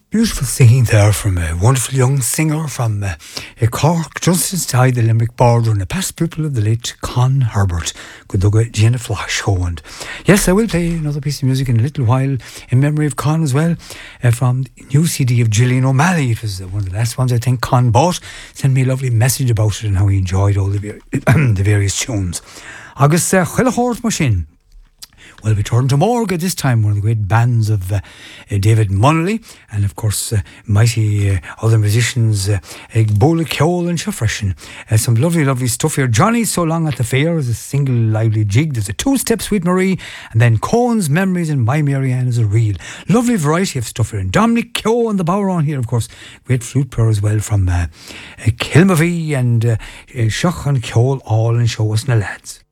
Beautiful singing there from a wonderful young singer from Cork, just inside the Limerick border, and a past pupil of the late Con Herbert. Good luck at Gina Flash Show. And yes, I will play another piece of music in a little while in memory of Con as well, from the new CD of Gillian O'Malley. It was one of the last ones I think Con bought. Sent me a lovely message about it and how he enjoyed all the various tunes. Agus Chilahort Machine. Well, we turn to Morgue this time, one of the great bands of David Munnelly, and of course mighty other musicians, Bola Keol and Shafreshin. Some lovely, lovely stuff here. Johnny So Long at the Fair is a single lively jig. There's a two-step Sweet Marie, and then Cohen's Memories and My Marianne is a reel. Lovely variety of stuff here. And Dominic Keogh on the bower on here, of course. Great flute player as well from Kilmavie and Shach and Keol all in Show Us Na Lads.